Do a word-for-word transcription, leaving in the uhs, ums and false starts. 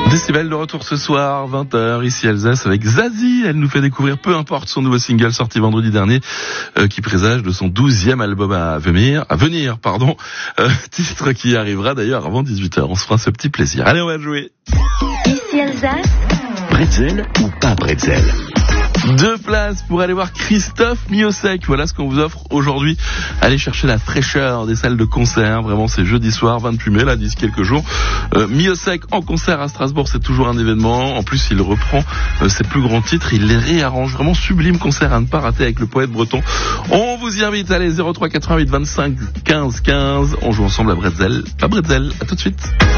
Décibel de retour ce soir, vingt heures, ici Alsace, avec Zazie. Elle nous fait découvrir Peu importe, son nouveau single sorti vendredi dernier, euh, qui présage de son douzième album à venir, à venir, pardon, euh, titre qui arrivera d'ailleurs avant dix-huit heures. On se fera ce petit plaisir. Allez, on va jouer. Ici Alsace. Bretzel ou pas bretzel? Deux places pour aller voir Christophe Miossec. Voilà ce qu'on vous offre aujourd'hui. Allez chercher la fraîcheur des salles de concert. Vraiment, c'est jeudi soir, vingt-huit mai, là, d'ici quelques jours. Euh, Miossec en concert à Strasbourg, c'est toujours un événement. En plus, il reprend euh, ses plus grands titres. Il les réarrange. Vraiment sublime concert à ne pas rater avec le poète breton. On vous y invite. Allez, zéro trois quatre-vingt-huit vingt-cinq quinze quinze. On joue ensemble à Bretzel. Pas Bretzel. À tout de suite.